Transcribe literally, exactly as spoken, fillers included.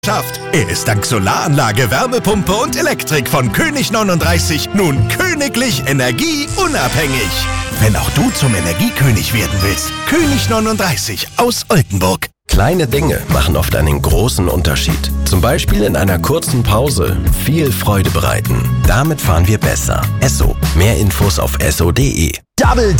Er ist dank Solaranlage, Wärmepumpe und Elektrik von König neununddreißig nun königlich energieunabhängig. Wenn auch du zum Energiekönig werden willst, König neununddreißig aus Oldenburg. Kleine Dinge machen oft einen großen Unterschied. Zum Beispiel in einer kurzen Pause viel Freude bereiten. Damit fahren wir besser. Esso. Mehr Infos auf esso punkt de. Double